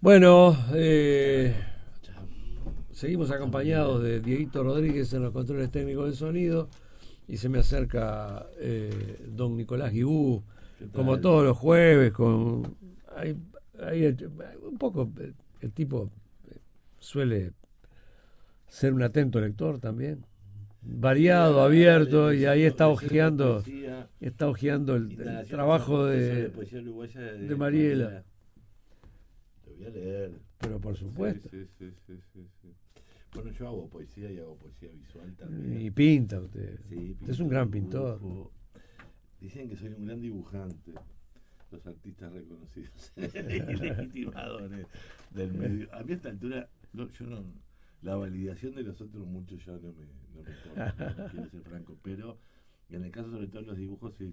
Bueno, seguimos acompañados de Dieguito Rodríguez en los controles técnicos de sonido y se me acerca don Nicolás Guibú, como todos los jueves, un poco el tipo suele ser un atento lector también, variado, abierto, y ahí está hojeando el trabajo de Mariela. Te voy a leer. Pero por supuesto. Sí. Bueno, yo hago poesía y hago poesía visual también. Y pinta usted. Sí, Usted es un gran pintor. Dicen que soy un gran dibujante. Los artistas reconocidos y legitimadores del medio. A mí a esta altura, la validación de los otros muchos ya no me importa, no quiero ser franco, pero en el caso sobre todo de los dibujos sí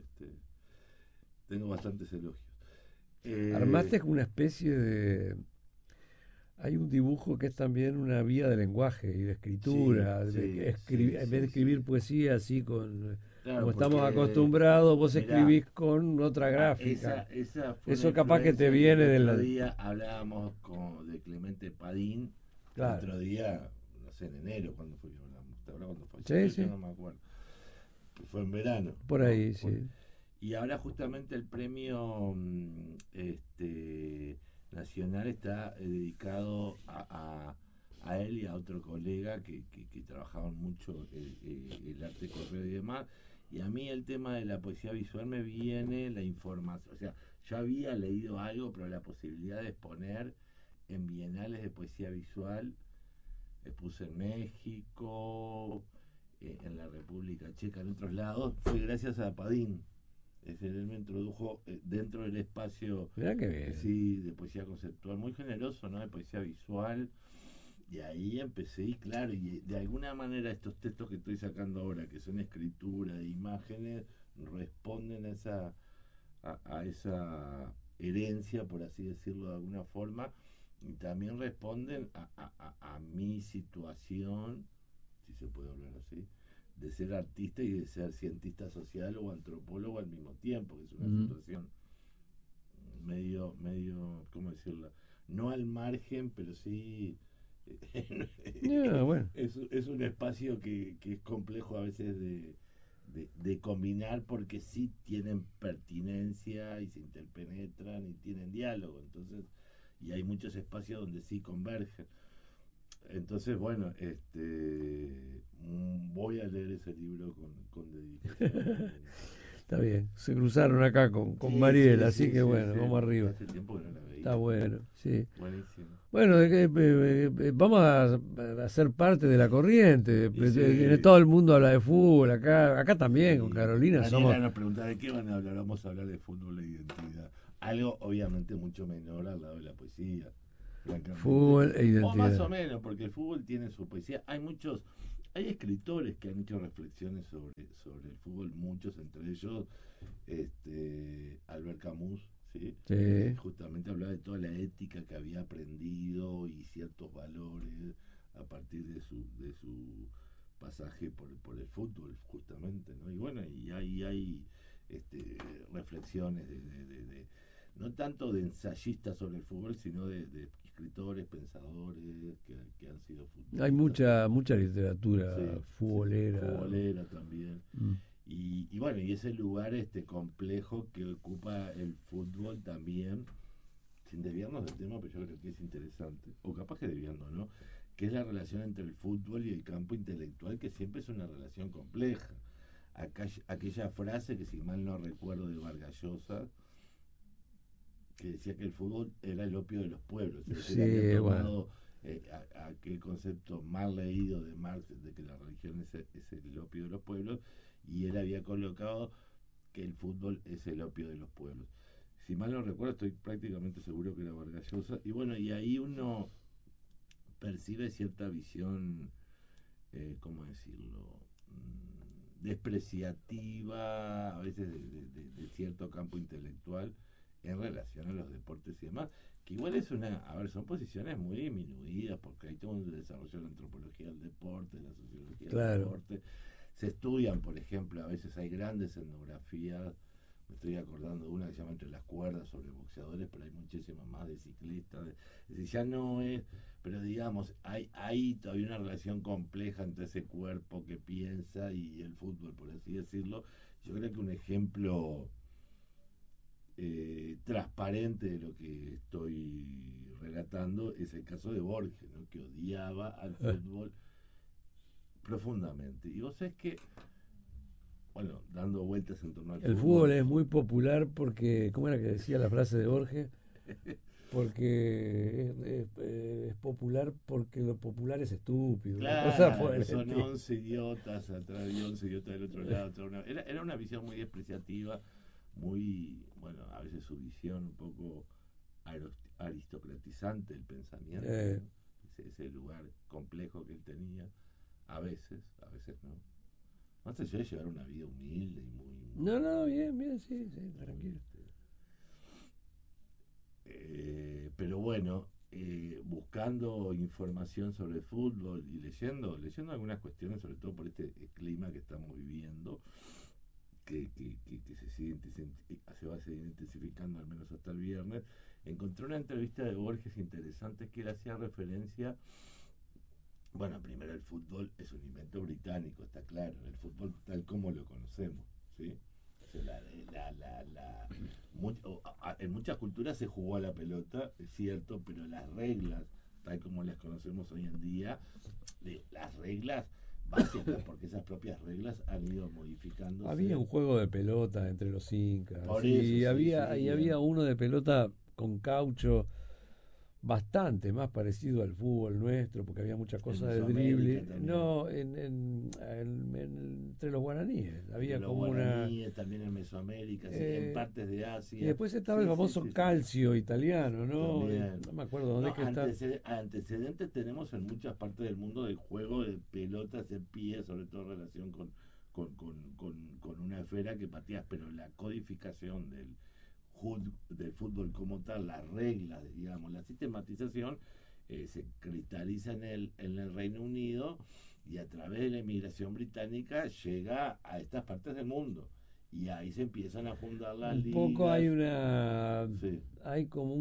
tengo bastantes elogios. Armaste como una especie de... Hay un dibujo que es también una vía de lenguaje y de escritura. En vez de escribir poesía así como estamos acostumbrados, vos escribís con otra gráfica. Eso capaz que te viene del de la... otro día hablábamos de Clemente Padín. Claro. El otro día, no sé, en enero, cuando fue, cuando fue. Sí. Yo no me acuerdo. Fue en verano. Por ahí, sí. Y ahora justamente el premio nacional está dedicado a él y a otro colega que trabajaban mucho el arte correo y demás. Y a mí el tema de la poesía visual me viene la información. O sea, yo había leído algo, pero la posibilidad de exponer en bienales de poesía visual, expuse en México, en la República Checa, en otros lados, fue gracias a Padín. Es decir, él me introdujo dentro del espacio de poesía conceptual, muy generoso, ¿no? De poesía visual. Y ahí empecé, y claro, y de alguna manera estos textos que estoy sacando ahora, que son escritura de imágenes, responden a esa herencia, por así decirlo de alguna forma, y también responden a mi situación, si se puede hablar así, de ser artista y de ser cientista social o antropólogo al mismo tiempo, que es una situación medio, ¿cómo decirlo? No al margen, pero sí Bueno. es un espacio que es complejo a veces de combinar, porque sí tienen pertinencia y se interpenetran y tienen diálogo, entonces, y hay muchos espacios donde sí convergen. Entonces, bueno, voy a leer ese libro con dedicación. Está bien, se cruzaron acá con Mariela, así que bueno, vamos arriba. Hace tiempo que no la veía. Está bueno, sí. Buenísimo. Bueno, vamos a ser parte de la corriente. Todo el mundo habla de fútbol, acá también, con Carolina Daniela nos preguntaba de qué van a hablar. Vamos a hablar de fútbol e identidad. Algo obviamente mucho menor al lado de la poesía. Fútbol e identidad. O más o menos, porque el fútbol tiene su poesía. Hay escritores que han hecho reflexiones sobre el fútbol, muchos, entre ellos Albert Camus, ¿sí? Justamente hablaba de toda la ética que había aprendido y ciertos valores a partir de su pasaje por el fútbol, justamente, ¿no? Y bueno, y hay reflexiones no tanto de ensayistas sobre el fútbol, sino de escritores, pensadores que han sido futbolistas. Hay mucha literatura futbolera también. Y bueno, y ese lugar complejo que ocupa el fútbol también, sin desviarnos del tema, pero yo creo que es interesante, o capaz que desviarnos, ¿no? Que es la relación entre el fútbol y el campo intelectual, que siempre es una relación compleja. Aquella frase que, si mal no recuerdo, de Vargas Llosa, que decía que el fútbol era el opio de los pueblos. Había tomado aquel concepto mal leído de Marx, de que la religión es el opio de los pueblos, y él había colocado que el fútbol es el opio de los pueblos. Si mal no recuerdo, estoy prácticamente seguro que era Vargas Llosa. Y bueno, y ahí uno percibe cierta visión, ¿cómo decirlo? Despreciativa, a veces de cierto campo intelectual en relación a los deportes y demás, que igual son posiciones muy disminuidas, porque hay todo un desarrollo de la antropología del deporte, de la sociología del deporte. Se estudian, por ejemplo, a veces hay grandes etnografías, me estoy acordando de una que se llama Entre las cuerdas sobre boxeadores, pero hay muchísimas más de ciclistas. Es decir, ya no es, pero digamos, hay todavía una relación compleja entre ese cuerpo que piensa y el fútbol, por así decirlo. Yo creo que un ejemplo transparente de lo que estoy relatando es el caso de Borges, ¿no? Que odiaba al fútbol profundamente. Y vos sabés que, bueno, dando vueltas en torno al El fútbol, fútbol es muy popular porque, ¿cómo era que decía la frase de Borges? Porque es popular porque lo popular es estúpido, una cosa por claro, el son estilo. 11 idiotas atrás y 11 idiotas del otro lado. Era una visión muy despreciativa, muy, bueno, a veces su visión un poco aristocratizante del pensamiento, Eh, ¿no? Ese lugar complejo que él tenía, a veces no. Más allá de llevar una vida humilde y no, no, bien, bien, sí, sí, tranquilo. pero bueno, buscando información sobre el fútbol y leyendo algunas cuestiones, sobre todo por este clima que estamos viviendo, que se va a seguir intensificando al menos hasta el viernes, encontré una entrevista de Borges interesante que él hacía referencia. Bueno, primero el fútbol es un invento británico, está claro, el fútbol tal como lo conocemos, ¿sí? O sea, en muchas culturas se jugó a la pelota, es cierto, pero las reglas, tal como las conocemos hoy en día, las reglas básicas, porque esas propias reglas han ido Había modificándose. un juego de pelota entre los incas Por eso, sí, y sí, había uno de pelota con caucho bastante más parecido al fútbol nuestro, porque había muchas en cosas de Mesoamérica drible. también. No, entre los guaraníes Entre había los como una... guaraníes, también en Mesoamérica, sí, en eh, partes de y Asia. después estaba el Sí, sí, famoso sí, sí. calcio italiano, ¿no? También. No me acuerdo dónde No, es que está. antecedentes tenemos en muchas partes del mundo del juego de pelotas de pie, sobre todo en relación con una esfera que pateas, pero la codificación del fútbol como tal, las reglas, digamos, la sistematización, se cristaliza en el Reino Unido y a través de la inmigración británica llega a estas partes del mundo. Y ahí se empiezan a fundar las Un poco hay ligas. una... Sí, Hay como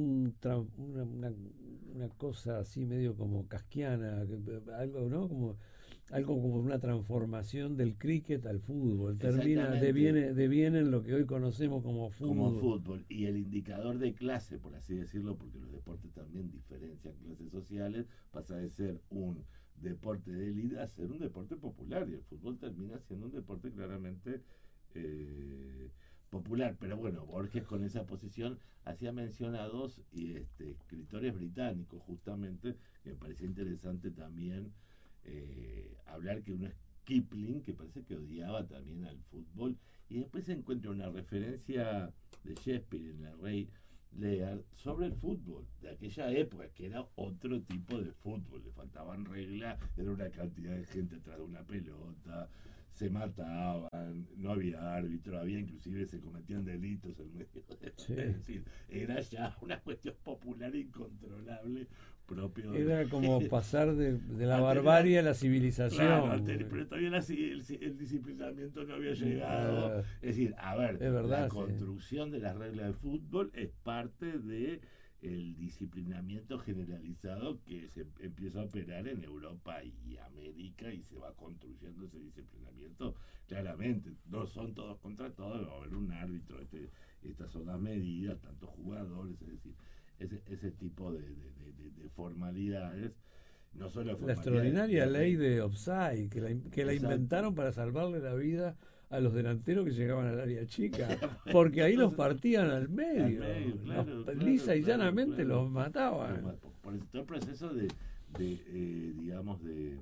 una cosa así medio como casquiana, algo, ¿no? Como algo como una transformación del cricket al fútbol. exactamente, Deviene en lo que hoy conocemos como como fútbol. fútbol. Y el indicador de clase, por así decirlo, porque los deportes también diferencian clases sociales, pasa de ser un deporte de élite a ser un deporte popular. Y el fútbol termina siendo un deporte claramente eh, popular. Pero bueno, Borges con esa posición hacía mención a dos escritores británicos, justamente, que me parecía interesante también hablar que uno es Kipling, que parece que odiaba también al fútbol, y después se encuentra una referencia de Shakespeare en La Rey Lear sobre el fútbol de aquella época, que era otro tipo de fútbol, le faltaban reglas, era una cantidad de gente atrás de una pelota, se mataban, no había árbitro, había inclusive se cometían delitos en medio de... Es Sí. decir, era ya una cuestión popular incontrolable propio de... Era como pasar de la Antes era, barbarie a la claro, civilización. pero todavía el disciplinamiento no había llegado. Es decir, a ver, Es la verdad, sí. construcción de las reglas de fútbol es parte de el disciplinamiento generalizado que se empieza a operar en Europa y América y se va construyendo ese disciplinamiento claramente. No son todos contra todos, va a haber un árbitro, estas son las medidas, tantos jugadores, es decir, ese tipo de formalidades, no solo La formalidades extraordinaria de ley de offside, que la exacto. inventaron para salvarle la vida a los delanteros que llegaban al área chica, porque ahí los Entonces, partían al al medio, medio, claro, lisa claro, y claro, llanamente claro. los mataban. Por todo el proceso digamos, de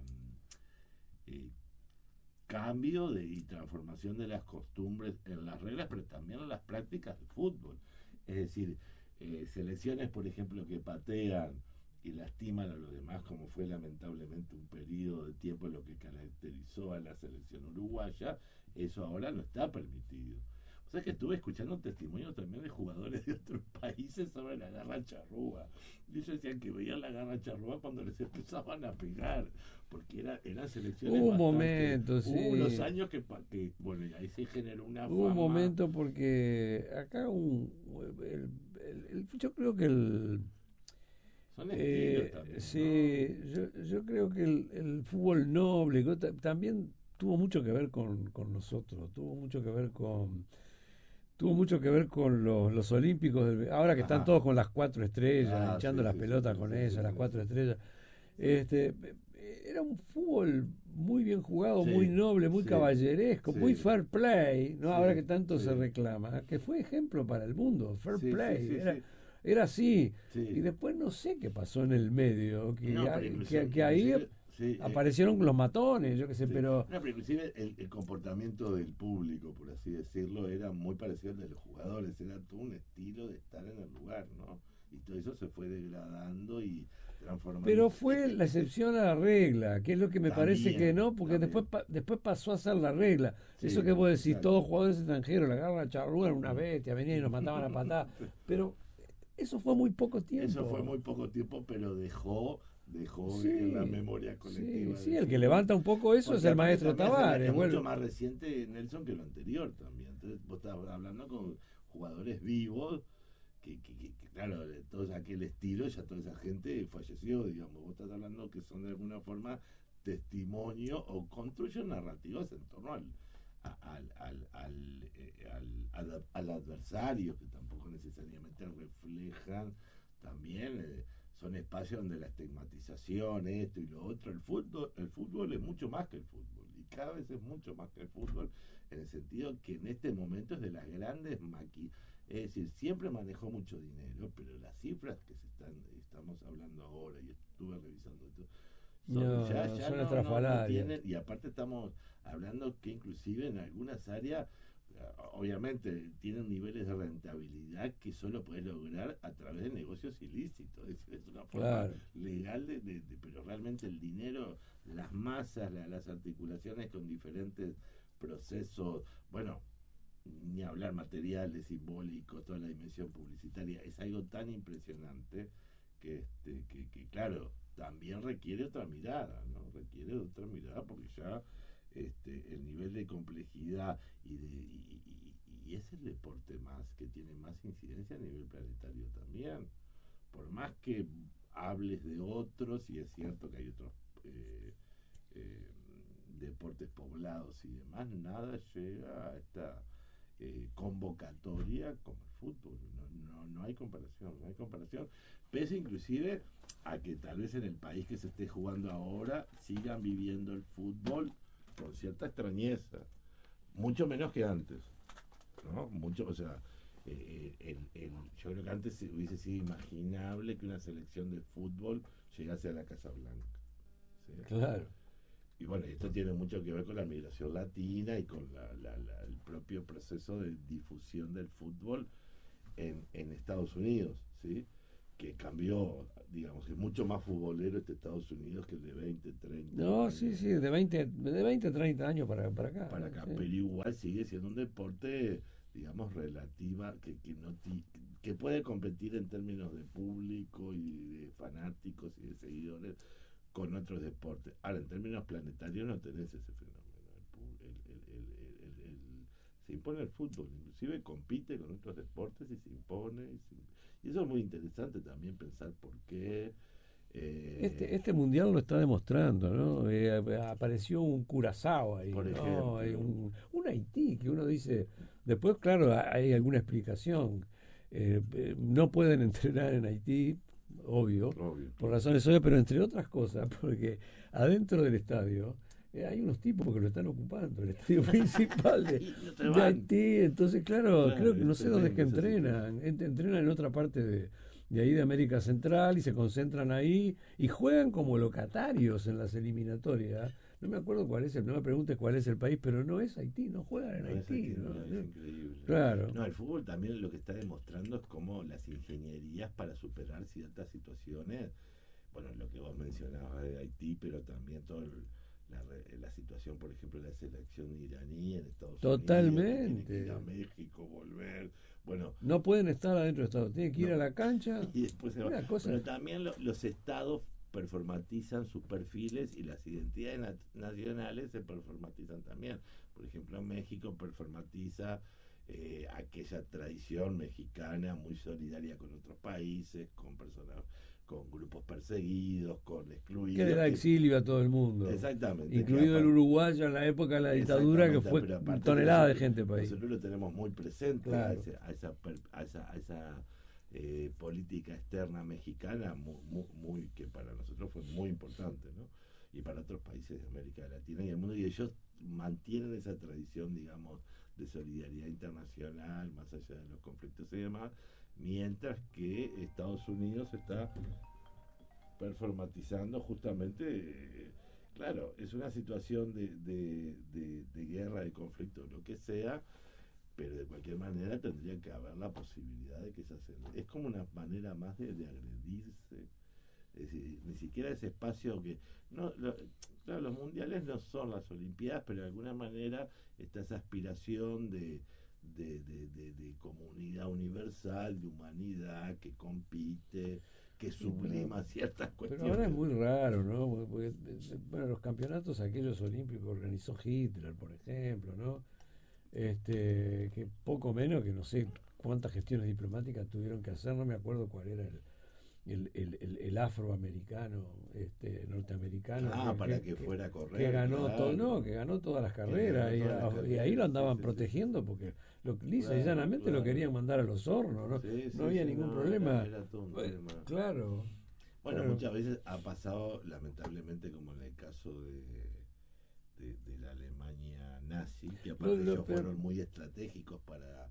eh, cambio y transformación de las costumbres en las reglas, pero también en las prácticas de fútbol. Es decir, selecciones, por ejemplo, que patean y lastiman a los demás, como fue lamentablemente un periodo de tiempo en lo que caracterizó a la selección uruguaya, eso ahora no está permitido. O sea que estuve escuchando testimonios también de jugadores de otros países sobre la garra charrúa. Y ellos decían que veían la garra charrúa cuando les empezaban a pegar, porque eran selecciones Hubo un bastante... momento, Hubo unos sí. años bueno, y ahí se generó una Hubo un fama. momento porque acá yo creo que Son estilos también, ¿no? sí, yo creo que el fútbol noble también tuvo mucho que ver con nosotros, tuvo mucho que ver con los olímpicos, ahora que están Ajá. todos con las 4 estrellas, Ah, hinchando sí, las sí, sí, pelotas sí, con sí, sí, esas, las sí, cuatro sí. estrellas. Este, era un fútbol muy bien jugado, muy Sí, noble, muy sí, caballeresco, muy sí, fair play, ¿no? Ahora que sí, tanto se sí, reclama, que fue ejemplo para el mundo, fair sí, sí, play, sí, sí, era así. Y sí. después no sé qué pasó en el medio, No, pero que ahí inclusive, sí, aparecieron los matones, yo qué sé, sí. pero... No, pero inclusive el comportamiento del público, por así decirlo, era muy parecido al de los jugadores. Era todo un estilo de estar en el lugar, ¿no? Y todo eso se fue degradando y Pero transformándose. fue la excepción a la regla, que es lo que me parece que También, no, porque después, también. después pasó a ser la regla. Eso Sí, que vos decís, exacto. todos jugadores extranjeros, la garra charrúa era una Mm. bestia, venían y nos mataban a patada. Pero eso fue muy poco Eso fue tiempo. muy poco tiempo, pero dejó en la Sí, memoria sí, colectiva sí, del el que fútbol. levanta un poco eso es Porque el aparte maestro también Tavares. es mucho Bueno, más reciente Nelson que lo anterior también. Entonces vos estás hablando con jugadores vivos claro, de todo aquel estilo, ya toda esa gente falleció, digamos. Vos estás hablando que son de alguna forma testimonio o construyen narrativas en torno al adversario, que tampoco necesariamente reflejan también. Son espacios donde la estigmatización, esto y lo otro, el fútbol es mucho más que el fútbol, y cada vez es mucho más que el fútbol, en el sentido que en este momento es de las grandes es decir, siempre manejó mucho dinero, pero las cifras que estamos hablando ahora, y estuve revisando esto, no, ya, no, ya son no estrafalarias. tienen, y aparte estamos hablando que inclusive en algunas áreas, obviamente, tienen niveles de rentabilidad que solo puedes lograr a través de negocios ilícitos. Es una forma Claro. legal pero realmente el dinero, las masas, las articulaciones con diferentes procesos, bueno, ni hablar materiales, simbólicos, toda la dimensión publicitaria, es algo tan impresionante claro, también requiere otra mirada, ¿no? Requiere otra mirada porque ya el nivel de complejidad y es el deporte más que tiene más incidencia a nivel planetario también. Por más que hables de otros, y es cierto que hay otros eh, eh, deportes poblados y demás, nada llega a esta convocatoria como el fútbol. No hay comparación, no hay comparación. Pese inclusive a que tal vez en el país que se esté jugando ahora sigan viviendo el fútbol con cierta extrañeza, mucho menos que antes, ¿no? Mucho, o sea, yo creo que antes hubiese sido imaginable que una selección de fútbol llegase a la Casa Blanca. ¿Sí? Claro. Y bueno, esto tiene mucho que ver con la migración latina y con el propio proceso de difusión del fútbol en Estados Unidos, ¿sí? Que cambió, digamos, que es mucho más futbolero Estados Unidos que el de 20 30 No, sí, años sí, de veinte 30 años para acá, para ¿no? acá, Sí. pero igual sigue siendo un deporte, digamos, relativa, que puede competir en términos de público y de fanáticos y de seguidores con otros deportes. Ahora, en términos planetarios no tenés ese fenómeno. Se impone el fútbol, inclusive compite con otros deportes y se impone. Y eso es muy interesante también pensar por qué. Este mundial lo está demostrando, ¿no? Apareció un Curazao ahí, Por ¿no? Hay ejemplo, un Haití que uno dice, después, claro, hay alguna explicación. No pueden entrenar en Haití, obvio, obvio, por claro. razones obvias, pero entre otras cosas, porque adentro del estadio hay unos tipos que lo están ocupando, el estadio principal Y no te de van. Haití. Entonces, claro, Claro, creo que es no sé dónde es que tremendo esa situación. entrenan. Entrenan en otra parte de ahí de América Central y se concentran ahí y juegan como locatarios en las eliminatorias. No me acuerdo cuál es no me preguntes cuál es el país, pero no es Haití, no juegan en No es Haití, Haití, ¿no? mira, es increíble. Claro, No, el fútbol también lo que está demostrando es cómo las ingenierías para superar ciertas situaciones, bueno, lo que vos mencionabas de Haití, pero también todo la situación, por ejemplo, de la selección iraní en Estados Totalmente. Unidos, que tienen que ir a México, volver. Bueno, no pueden estar adentro de Estados, tienen que ir a la cancha. Y después se va. Una cosa. Pero también los estados performatizan sus perfiles y las identidades nacionales se performatizan también. Por ejemplo, México performatiza aquella tradición mexicana muy solidaria con otros países, con personas, con grupos perseguidos, con excluidos. Que le da exilio a todo el mundo. Exactamente. Incluido el uruguayo en la época de la dictadura, que fue tonelada de gente para ahí. Nosotros lo tenemos muy presente, claro, a esa política externa mexicana que para nosotros fue muy importante, ¿no? Y para otros países de América Latina y el mundo, y ellos mantienen esa tradición, digamos, de solidaridad internacional más allá de los conflictos y demás, mientras que Estados Unidos está performatizando justamente, claro, es una situación de guerra, de conflicto, lo que sea, pero de cualquier manera tendría que haber la posibilidad de que es como una manera más de agredirse. Es decir, ni siquiera ese espacio que claro, los mundiales no son las olimpiadas, pero de alguna manera está esa aspiración de comunidad universal, de humanidad que compite, que sublima ciertas cuestiones. Pero ahora es muy raro, ¿no? Porque, bueno, los campeonatos aquellos olímpicos organizó Hitler, por ejemplo, ¿no? Que poco menos que no sé cuántas gestiones diplomáticas tuvieron que hacer, no me acuerdo cuál era el afroamericano, norteamericano, para que fuera a correr, que ganó todo, que ganó todas las carreras, y ahí lo andaban protegiendo porque lisa y llanamente lo querían mandar a los hornos, ¿no? No había ningún problema. Era todo un tema. Claro. Bueno, muchas veces ha pasado, lamentablemente, como en el caso de la Alemania nazi, que aparte ellos fueron muy estratégicos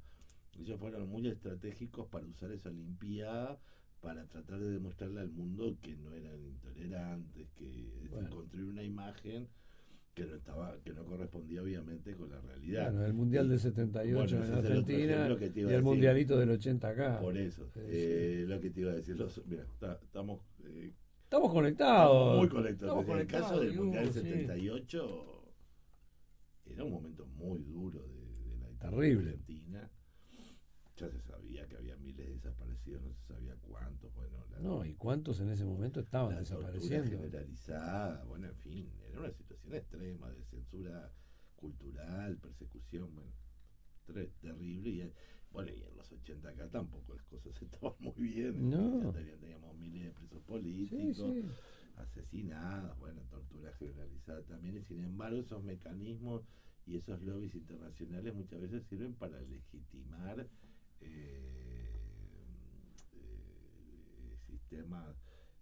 para usar esa olimpiada para tratar de demostrarle al mundo que no eran intolerantes, construir una imagen que no correspondía obviamente con la realidad. Bueno, el Mundial del 78 en Argentina y el Mundialito del 80 acá. Por eso, lo que te iba a decir. Mira, estamos conectados. Estamos muy conectados. En el caso del Mundial del 78 era un momento muy duro de la terrible. Argentina. Ya se sabía que había miles de desaparecidos, no se sabía cuántos. No, y cuántos en ese momento estaban desapareciendo. Generalizada, bueno, en fin, era una situación extrema de censura cultural, persecución, bueno, terrible. Y en los 80 acá tampoco las cosas estaban muy bien. No. Teníamos miles de presos políticos, sí. asesinados, tortura generalizada también. Y sin embargo, esos mecanismos y esos lobbies internacionales muchas veces sirven para legitimar sistemas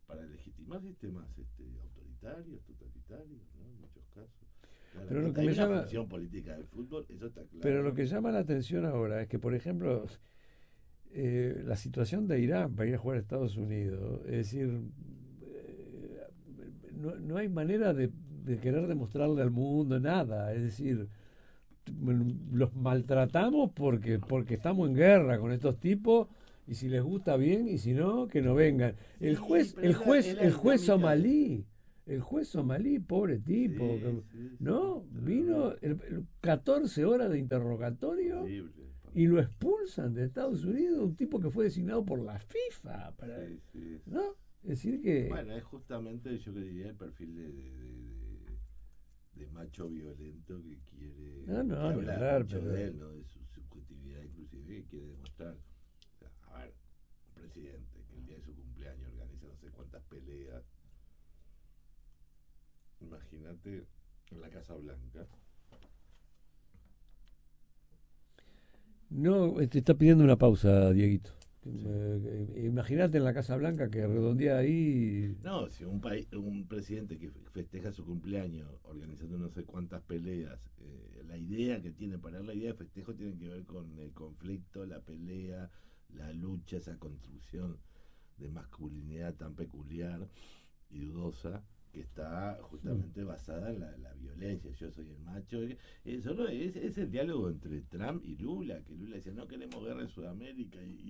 autoritarios, totalitarios, ¿no? En muchos casos. Pero lo que hay una función política del fútbol, eso está claro. Pero lo que llama la atención ahora es que, por ejemplo, la situación de Irán para ir a jugar a Estados Unidos, es decir, no hay manera de querer demostrarle al mundo nada, es decir, los maltratamos porque estamos en guerra con estos tipos, y si les gusta bien, y si no, que no vengan. El juez somalí, pobre tipo, ¿no? Vino 14 horas de interrogatorio y lo expulsan de Estados Unidos, un tipo que fue designado por la FIFA para, ¿no? Es decir que... Bueno, es justamente, yo le diría, el perfil de macho violento que quiere hablar mucho de él, ¿no? De su subjetividad inclusive, que quiere demostrar. A ver, un presidente que el día de su cumpleaños organiza no sé cuántas peleas. Imagínate en la Casa Blanca. No, te está pidiendo una pausa, Dieguito. Imagínate en la Casa Blanca que redondea ahí. No, si un presidente que festeja su cumpleaños organizando no sé cuántas peleas, la idea que tiene para él, la idea de festejo tiene que ver con el conflicto, la pelea, la lucha, esa construcción de masculinidad tan peculiar y dudosa que está justamente basada en la violencia. Yo soy el macho. Es el diálogo entre Trump y Lula, que Lula decía no queremos guerra en Sudamérica y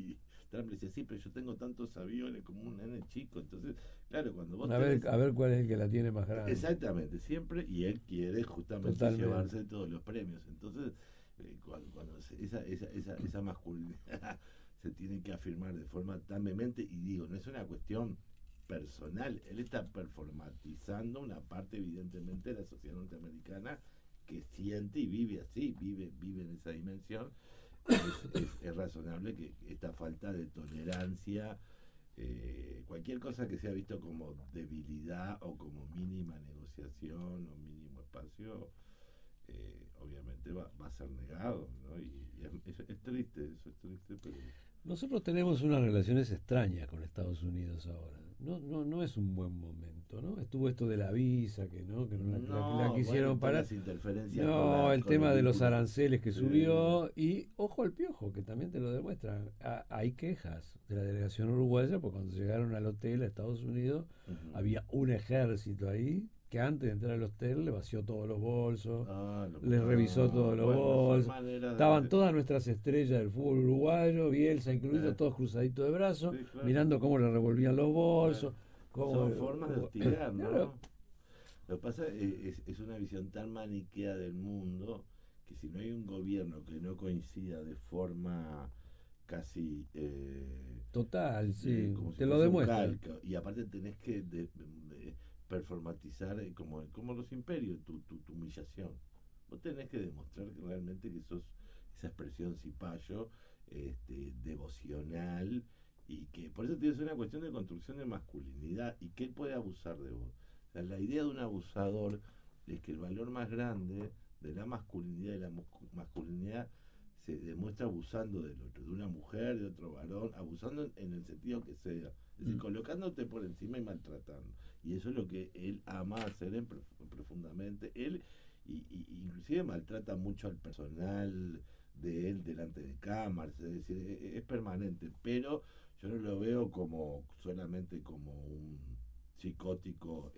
Trump le decía, sí, pero yo tengo tantos aviones como un nene chico. Entonces, claro, cuando vos a ver cuál es el que la tiene más grande. Exactamente, siempre, y él quiere justamente llevarse todos los premios. Entonces, cuando esa masculinidad se tiene que afirmar de forma tan vehemente, y digo, no es una cuestión personal, él está performatizando una parte evidentemente de la sociedad norteamericana que siente y vive así, vive en esa dimensión. Es razonable que esta falta de tolerancia, cualquier cosa que sea visto como debilidad o como mínima negociación o mínimo espacio, obviamente va a ser negado, ¿no? Y es triste, eso es triste, pero... Nosotros tenemos unas relaciones extrañas con Estados Unidos ahora. No es un buen momento, ¿no? Estuvo esto de la visa, que no la quisieron parar. No, el tema de los aranceles que subió, y ojo al piojo, que también te lo demuestra. Hay quejas de la delegación uruguaya, porque cuando llegaron al hotel a Estados Unidos, había un ejército ahí que antes de entrar al hotel le vació todos los bolsos, les revisó todos los bolsos, estaban todas nuestras estrellas del fútbol uruguayo, Bielsa incluido, todos cruzaditos de brazos, mirando cómo le revolvían los bolsos. Son formas de hostigar, ¿no? Lo que pasa es una visión tan maniquea del mundo que si no hay un gobierno que no coincida de forma casi total, sí, te lo demuestra. Y aparte tenés que performatizar como los imperios tu humillación. Vos tenés que demostrar que realmente que sos esa expresión cipayo, devocional, y que por eso tienes una cuestión de construcción de masculinidad y que él puede abusar de vos. O sea, la idea de un abusador es que el valor más grande de la masculinidad y la masculinidad se demuestra abusando del otro, de una mujer, de otro varón, abusando en el sentido que sea, es decir, colocándote por encima y maltratando. Y eso es lo que él ama hacer profundamente. Él inclusive maltrata mucho al personal de él delante de cámaras, es decir, es permanente, pero yo no lo veo como solamente como un psicótico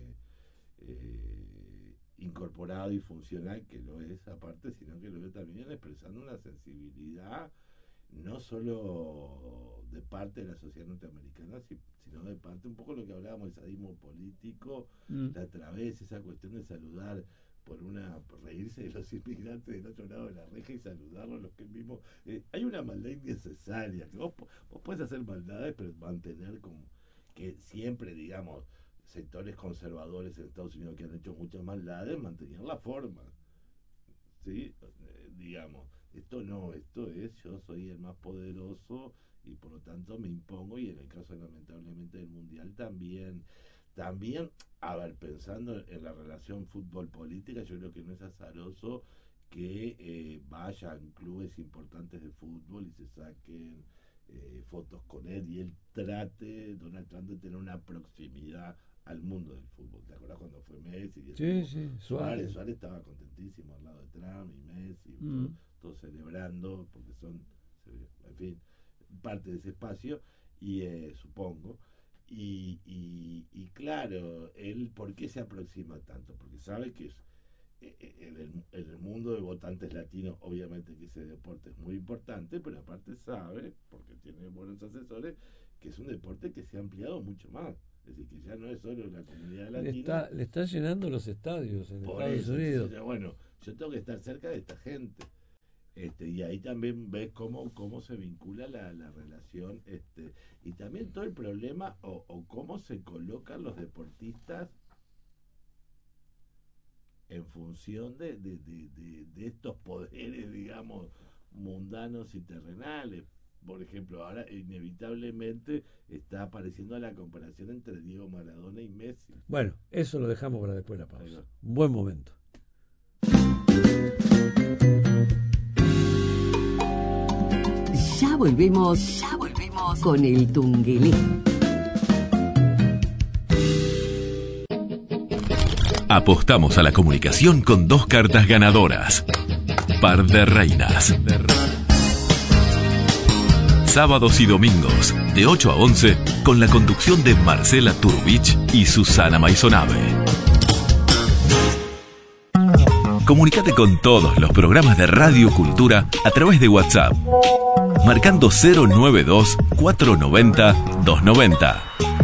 incorporado y funcional, que lo es aparte, sino que lo veo también expresando una sensibilidad no solo de parte de la sociedad norteamericana, sino de parte un poco lo que hablábamos, el sadismo político, la través, esa cuestión de saludar por reírse de los inmigrantes del otro lado de la reja y saludarlos los que él mismo... hay una maldad innecesaria, que vos podés hacer maldades, pero mantener como que siempre, digamos, sectores conservadores en Estados Unidos que han hecho muchas maldades, mantenían la forma, ¿sí? Digamos, esto es, yo soy el más poderoso y por lo tanto me impongo, y en el caso lamentablemente del Mundial también, a ver, pensando en la relación fútbol-política, yo creo que no es azaroso que vayan clubes importantes de fútbol y se saquen fotos con él, y él Donald Trump, de tener una proximidad al mundo del fútbol. ¿Te acuerdas cuando fue Messi? Sí, Suárez estaba contentísimo al lado de Trump y Messi, todos celebrando, porque son, en fin, parte de ese espacio, y supongo. Y claro, él, ¿por qué se aproxima tanto? Porque sabe que en el mundo de votantes latinos, obviamente que ese deporte es muy importante, pero aparte sabe, porque tiene buenos asesores, que es un deporte que se ha ampliado mucho más. Es decir, que ya no es solo la comunidad latina. Le está llenando los estadios en Estados Unidos. Entonces, bueno, yo tengo que estar cerca de esta gente. Y ahí también ves cómo se vincula la relación, y también todo el problema o cómo se colocan los deportistas en función de estos poderes, digamos, mundanos y terrenales. Por ejemplo, ahora inevitablemente está apareciendo la comparación entre Diego Maradona y Messi. Bueno, eso lo dejamos para después de la pausa. Buen momento. Ya volvemos con el Tunguelé. Apostamos a la comunicación con 2 cartas ganadoras. Par de reinas. Sábados y domingos, de 8 a 11, con la conducción de Marcela Turbich y Susana Maisonave. Comunicate con todos los programas de Radio Cultura a través de WhatsApp. marcando 092-490-290.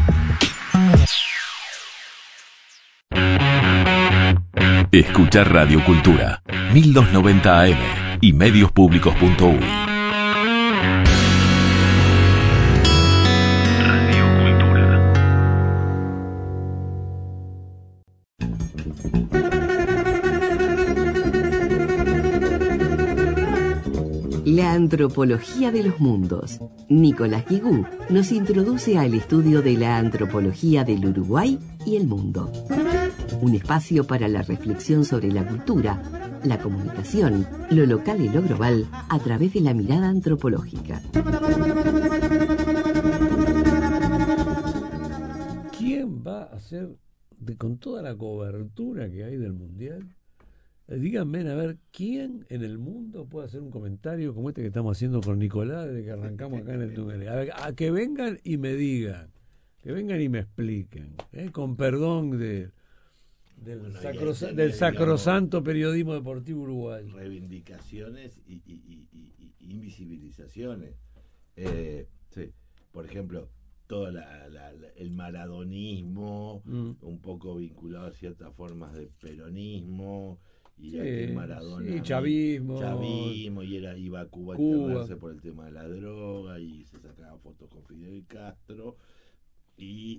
Escuchar Radio Cultura, 1290 AM y mediospublicos.uy. Radio Cultura. La antropología de los mundos. Nicolás Guigú nos introduce al estudio de la antropología del Uruguay y el mundo. Un espacio para la reflexión sobre la cultura, la comunicación, lo local y lo global a través de la mirada antropológica. ¿Quién va a hacer, con toda la cobertura que hay del Mundial, díganme, a ver, ¿quién en el mundo puede hacer un comentario como este que estamos haciendo con Nicolás desde que arrancamos acá en el túnel? A ver, a que vengan y me digan, que vengan y me expliquen, con perdón del Bueno, del sacrosanto periodismo deportivo uruguayo. Reivindicaciones y invisibilizaciones. Sí. Por ejemplo, todo el maradonismo, un poco vinculado a ciertas formas de peronismo, y Sí, aquel Maradona, sí, chavismo, y iba a Cuba a internarse por el tema de la droga y se sacaba fotos con Fidel Castro, y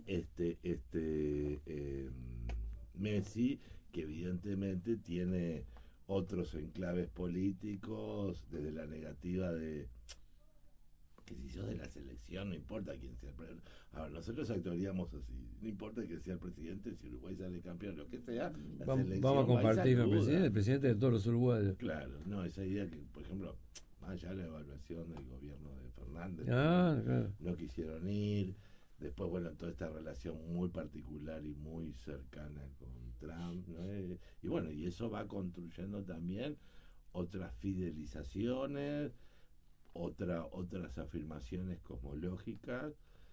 Messi, que evidentemente tiene otros enclaves políticos, desde la negativa de que si sos de la selección, no importa quién sea el presidente. Ahora, nosotros actuaríamos así, no importa que sea el presidente, si Uruguay sale campeón, lo que sea, la selección vamos a compartir con el presidente de todos los uruguayos. Claro, no, esa idea que, por ejemplo, más allá de la evaluación del gobierno de Fernández, Claro. no quisieron ir. Después, bueno, toda esta relación muy particular y muy cercana con Trump, ¿no? Y bueno, y eso va construyendo también otras fidelizaciones, otras afirmaciones cosmológicas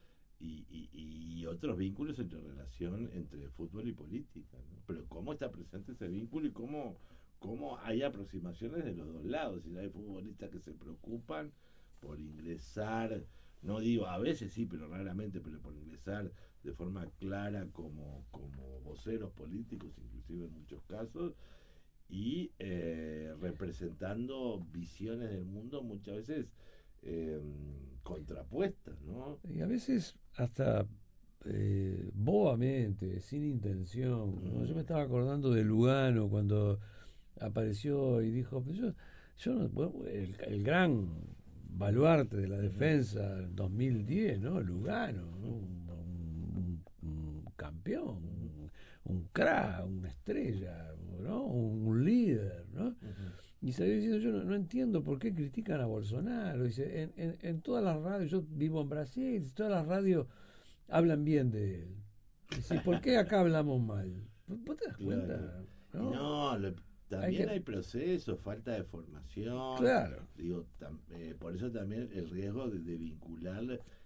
y otros vínculos entre relación entre fútbol y política, ¿no? Pero cómo está presente ese vínculo y cómo hay aproximaciones de los dos lados. Y hay futbolistas que se preocupan por ingresar, no digo a veces sí, pero raramente, pero por ingresar de forma clara como voceros políticos, inclusive en muchos casos, y representando visiones del mundo muchas veces contrapuestas, ¿no? Y a veces hasta bobamente, sin intención, ¿no? Yo me estaba acordando de Lugano cuando apareció y dijo, pues yo no, bueno, el gran baluarte de la defensa en 2010, ¿no? Lugano, ¿no? Un campeón, un crack, una estrella, ¿no? Un líder, ¿no? Y salió diciendo, yo no entiendo por qué critican a Bolsonaro. Dice, en todas las radios, yo vivo en Brasil, todas las radios hablan bien de él. Dice, ¿por qué acá hablamos mal? ¿Vos te das cuenta? No, también hay procesos, falta de formación. Claro. Digo, por eso también el riesgo de vincular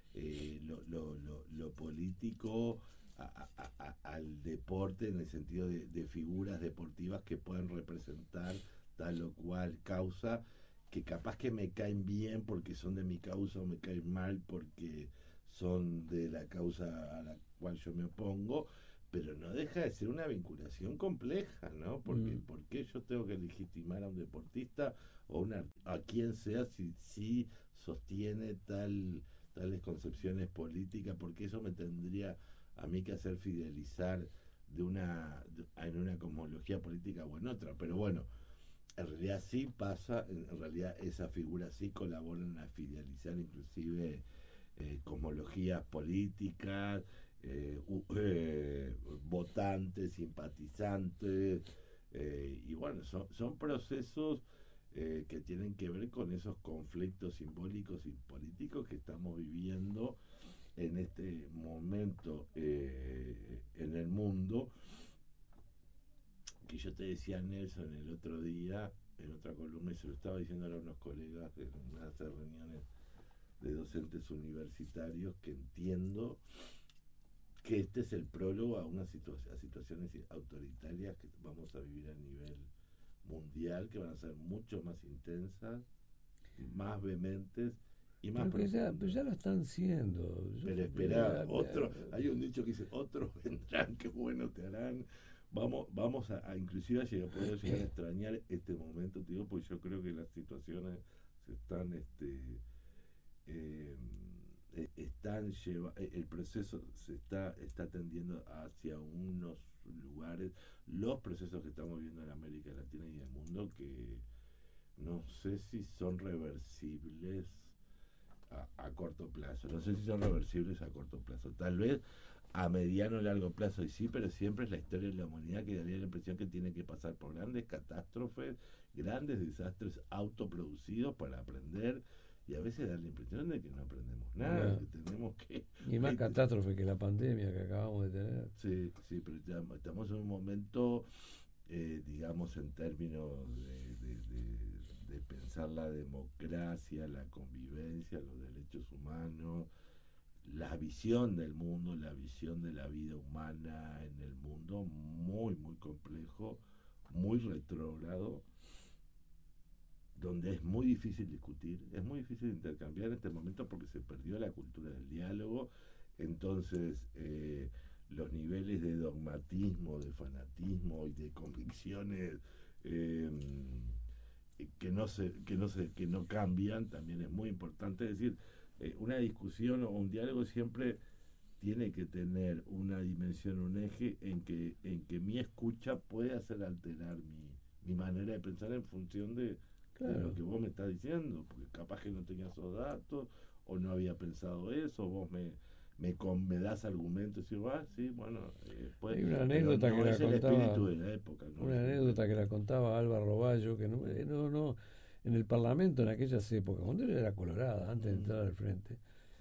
lo político al deporte, en el sentido de figuras deportivas que puedan representar tal o cual causa, que capaz que me caen bien porque son de mi causa, o me caen mal porque son de la causa a la cual yo me opongo, pero no deja de ser una vinculación compleja, ¿no? Porque ¿por qué yo tengo que legitimar a un deportista o a quien sea si sostiene tales concepciones políticas? Porque eso me tendría a mí que hacer fidelizar en una cosmología política o en otra. Pero bueno, en realidad sí pasa, en realidad esa figura sí colaboran a fidelizar inclusive cosmologías políticas, votantes, simpatizantes, y bueno, son procesos que tienen que ver con esos conflictos simbólicos y políticos que estamos viviendo en este momento en el mundo, que yo te decía, Nelson, el otro día en otra columna, y se lo estaba diciendo a unos colegas en unas reuniones de docentes universitarios, que entiendo que este es el prólogo a situaciones autoritarias que vamos a vivir a nivel mundial, que van a ser mucho más intensas, más vehementes y más pero ya lo están siendo. Pero espera, hay un dicho que dice, otros vendrán, qué bueno te harán. Vamos a inclusive a poder llegar a extrañar este momento, te digo, porque yo creo que las situaciones se están el proceso está tendiendo hacia unos lugares, los procesos que estamos viendo en América Latina y en el mundo, que no sé si son reversibles a corto plazo. No sé si son reversibles a corto plazo. Tal vez a mediano o largo plazo, y sí, pero siempre es la historia de la humanidad que daría la impresión que tiene que pasar por grandes catástrofes, grandes desastres autoproducidos para aprender, y a veces da la impresión de que no aprendemos nada, que tenemos que... Y más catástrofe que la pandemia que acabamos de tener. Sí, pero ya estamos en un momento, digamos, en términos de pensar la democracia, la convivencia, los derechos humanos, la visión del mundo, la visión de la vida humana en el mundo, muy, muy complejo, muy retrógrado, donde es muy difícil discutir, es muy difícil intercambiar en este momento porque se perdió la cultura del diálogo. Entonces los niveles de dogmatismo, de fanatismo y de convicciones que no cambian también es muy importante. Es decir, una discusión o un diálogo siempre tiene que tener una dimensión, un eje en que mi escucha puede hacer alterar mi manera de pensar en función de lo que vos me estás diciendo, porque capaz que no tenía esos datos o no había pensado eso, vos me das argumentos y vas, sí, bueno, hay una anécdota que la contaba, de la época, ¿no? Una anécdota que la contaba Álvaro Bayo, que no, en el Parlamento en aquellas épocas, cuando él era colorada, antes de entrar al frente,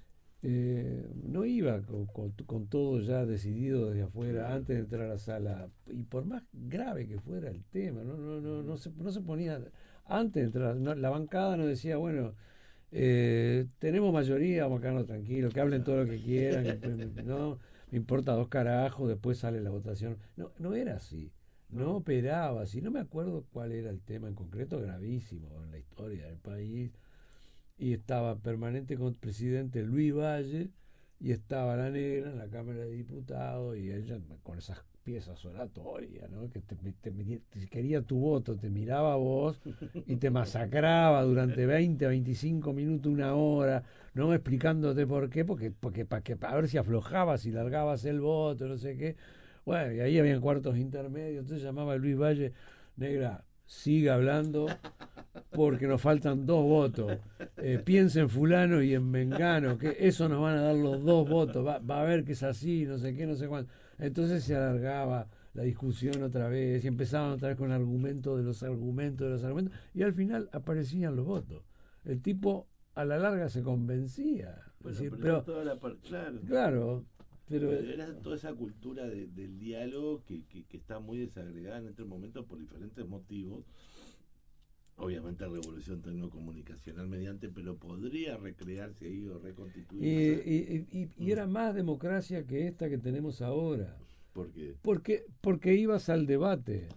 no iba con todo ya decidido desde afuera, antes de entrar a la sala, y por más grave que fuera el tema, no se ponía, antes de entrar, la bancada no decía, bueno, tenemos mayoría, vamos a quedarnos tranquilos, que hablen todo lo que quieran, no me importa dos carajos, después sale la votación. No era así, no operaba así, no me acuerdo cuál era el tema en concreto, gravísimo en la historia del país, y estaba permanente con el presidente Luis Valle, y estaba la negra en la Cámara de Diputados, y ella con esas piezas oratorias, ¿no? Que te quería tu voto, te miraba a vos y te masacraba durante 20, 25 minutos, una hora, no explicándote por qué, porque para ver si aflojabas y largabas el voto, no sé qué. Bueno, y ahí habían cuartos intermedios, entonces llamaba a Luis Valle, negra, siga hablando porque nos faltan 2 votos. Piensa en fulano y en mengano, que eso nos van a dar los 2 votos, va a ver que es así, no sé qué, no sé cuánto. Entonces se alargaba la discusión otra vez y empezaban otra vez con argumentos de los argumentos, y al final aparecían los votos. El tipo a la larga se convencía. Bueno, decir, claro, pero era toda esa cultura del diálogo que está muy desagregada en este momento por diferentes motivos. Obviamente la revolución tecnocomunicacional mediante, pero podría recrearse ahí o reconstituirse. Y era más democracia que esta que tenemos ahora. ¿Por qué? Porque ibas al debate.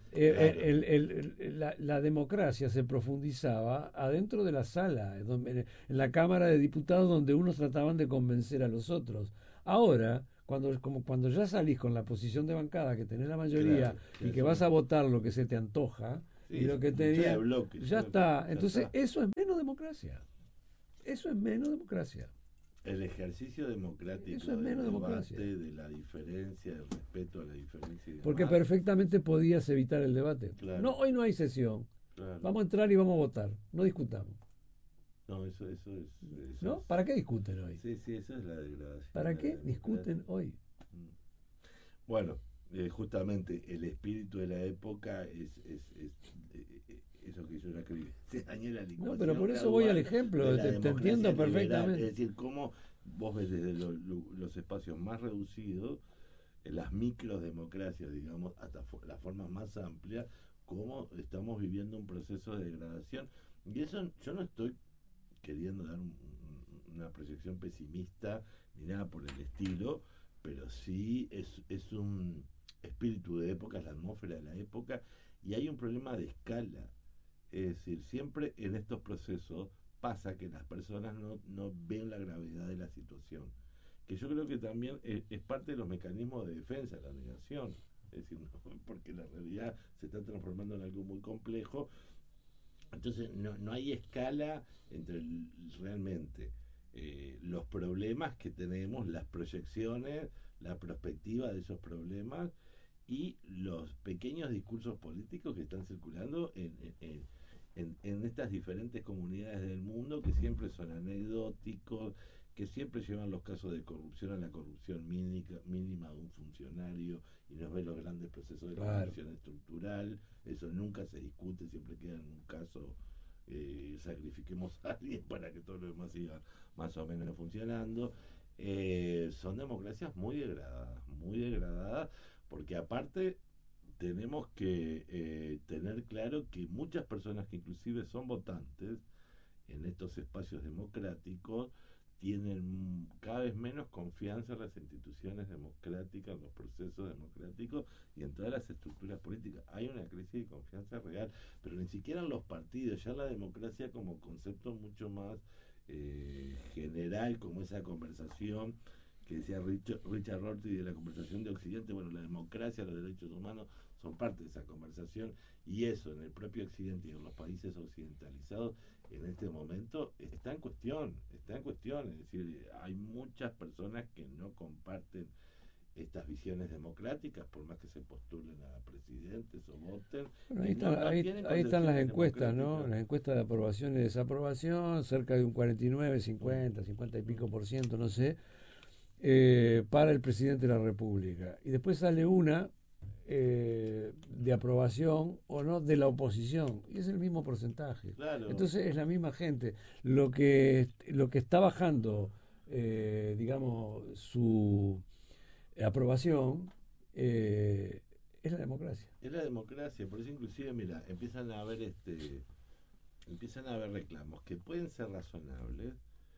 La democracia se profundizaba adentro de la sala, en la Cámara de Diputados, donde unos trataban de convencer a los otros. Ahora, cuando ya salís con la posición de bancada, que tenés la mayoría, y que vas a votar lo que se te antoja, y lo que tenía, ya está. Entonces, eso es menos democracia. Eso es menos democracia. El ejercicio democrático, eso es menos democracia, de la diferencia, del respeto a la diferencia. Porque perfectamente podías evitar el debate. Claro. No, hoy no hay sesión. Claro. Vamos a entrar y vamos a votar. No discutamos. No, eso es. ¿No? ¿Para qué discuten hoy? Sí, eso es la degradación. ¿Para qué discuten hoy? Bueno, justamente el espíritu de la época es eso que yo ya escribí. No, pero por eso voy al ejemplo, te entiendo perfectamente. Es decir, cómo vos ves desde los espacios más reducidos, las microdemocracias, digamos, hasta las formas más amplias, cómo estamos viviendo un proceso de degradación. Y eso yo no estoy queriendo dar una proyección pesimista ni nada por el estilo, pero sí es un espíritu de época, es la atmósfera de la época, y hay un problema de escala. Es decir, siempre en estos procesos pasa que las personas no ven la gravedad de la situación, que yo creo que también es parte de los mecanismos de defensa, la negación, es decir, porque la realidad se está transformando en algo muy complejo. Entonces no hay escala entre realmente los problemas que tenemos, las proyecciones, la perspectiva de esos problemas y los pequeños discursos políticos que están circulando en estas diferentes comunidades del mundo, que siempre son anecdóticos, que siempre llevan los casos de corrupción a la corrupción mínima de un funcionario y no ve los grandes procesos de corrupción estructural. Eso nunca se discute, siempre queda en un caso, sacrifiquemos a alguien para que todo lo demás siga más o menos funcionando. Son democracias muy degradadas, porque aparte tenemos que tener claro que muchas personas que inclusive son votantes en estos espacios democráticos tienen cada vez menos confianza en las instituciones democráticas, en los procesos democráticos y en todas las estructuras políticas. Hay una crisis de confianza real, pero ni siquiera en los partidos, ya la democracia como concepto mucho más general, como esa conversación que decía Richard Rorty de la conversación de Occidente. Bueno, la democracia, los derechos humanos son parte de esa conversación, y eso en el propio Occidente y en los países occidentalizados en este momento está en cuestión, es decir, hay muchas personas que no comparten estas visiones democráticas, por más que se postulen a presidentes o voten. Bueno, ahí están las encuestas, ¿no? Las encuestas de aprobación y desaprobación, cerca de un 49, 50, 50 y pico por ciento, no sé, para el presidente de la República. Y después sale una de aprobación o no de la oposición, y es el mismo porcentaje. Claro. Entonces es la misma gente. Lo que está bajando, digamos, su aprobación, es la democracia. Es la democracia, por eso inclusive, mira, empiezan a haber reclamos que pueden ser razonables.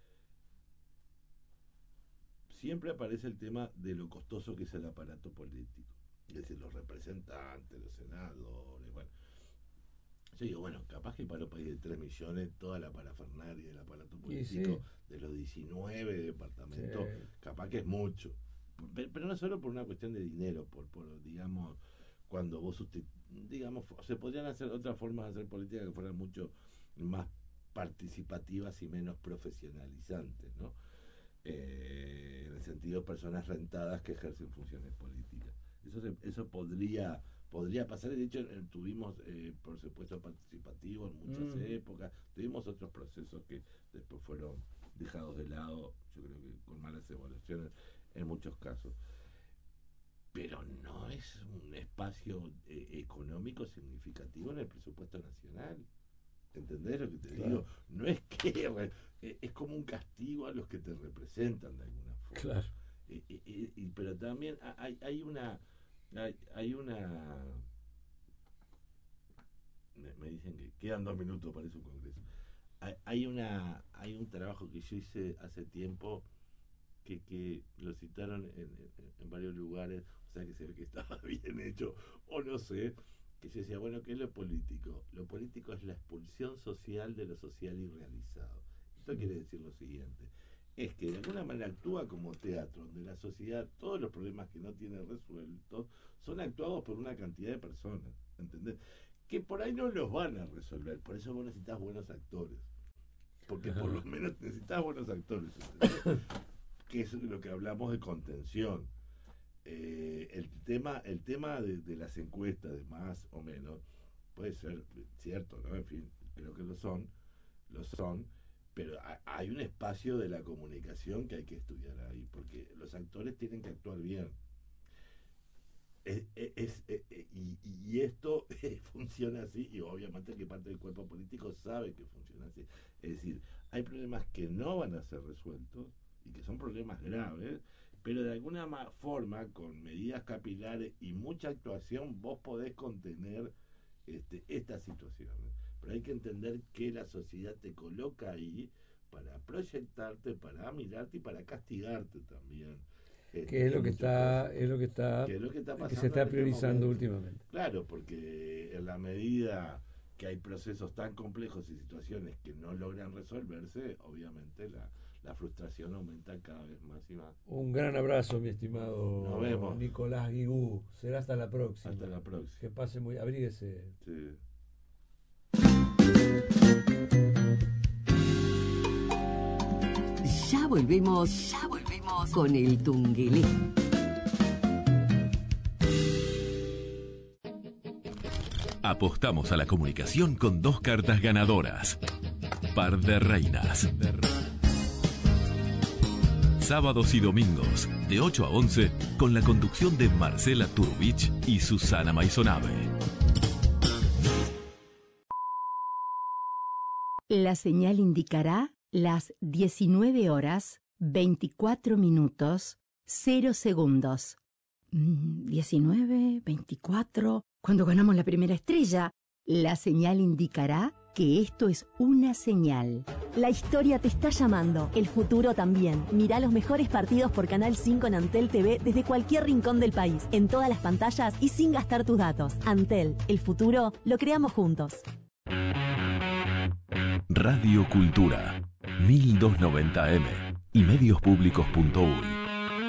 Siempre aparece el tema de lo costoso que es el aparato político, es decir, los representantes, los senadores, bueno. Yo digo, bueno, capaz que para un país de 3 millones, toda la parafernalia del aparato político de los 19 departamentos, capaz que es mucho. Pero no solo por una cuestión de dinero, por digamos, cuando vos digamos, se podrían hacer otras formas de hacer política que fueran mucho más participativas y menos profesionalizantes, ¿no? En el sentido de personas rentadas que ejercen funciones políticas. Eso podría pasar. De hecho, tuvimos por supuesto participativo en muchas épocas, tuvimos otros procesos que después fueron dejados de lado, yo creo que con malas evaluaciones en muchos casos, pero no es un espacio económico significativo en el presupuesto nacional. ¿Entendés lo que te digo? No es que es como un castigo a los que te representan de alguna forma. Claro. Pero también hay una me dicen que quedan 2 minutos para un congreso. Hay un trabajo que yo hice hace tiempo que lo citaron en varios lugares, o sea que se ve que estaba bien hecho, o no sé, que yo decía, bueno, ¿qué es lo político? Lo político es la expulsión social de lo social irrealizado. Esto quiere decir lo siguiente, es que de alguna manera actúa como teatro, donde la sociedad, todos los problemas que no tiene resueltos, son actuados por una cantidad de personas, ¿entendés? Que por ahí no los van a resolver, por eso vos necesitas buenos actores, porque por lo menos necesitas buenos actores, ¿entendés? Que es lo que hablamos de contención. El tema de las encuestas de más o menos puede ser cierto, ¿no? En fin, creo que lo son, pero hay un espacio de la comunicación que hay que estudiar ahí, porque los actores tienen que actuar bien. Y esto funciona así, y obviamente que parte del cuerpo político sabe que funciona así. Es decir, hay problemas que no van a ser resueltos y que son problemas graves, pero de alguna forma, con medidas capilares y mucha actuación, vos podés contener estas situaciones. Pero hay que entender que la sociedad te coloca ahí para proyectarte, para mirarte y para castigarte también. Que es lo que está pasando que se está priorizando últimamente. Claro, porque en la medida que hay procesos tan complejos y situaciones que no logran resolverse, obviamente la frustración aumenta cada vez más y más. Un gran abrazo, mi estimado Nos vemos. Nicolás Guigú. Será hasta la próxima. Hasta la próxima. Que pase muy... Abríguese. Sí. Ya volvemos con el Tungelé. Apostamos a la comunicación con 2 cartas ganadoras. Par de reinas. Sábados y domingos, de 8 a 11, con la conducción de Marcela Turbich y Susana Maisonave. La señal indicará las 19 horas, 24 minutos, 0 segundos. 19, 24... Cuando ganamos la primera estrella, la señal indicará que esto es una señal. La historia te está llamando, el futuro también. Mirá los mejores partidos por Canal 5 en Antel TV desde cualquier rincón del país, en todas las pantallas y sin gastar tus datos. Antel, el futuro lo creamos juntos. Radio Cultura, 1290M y mediospublicos.uy.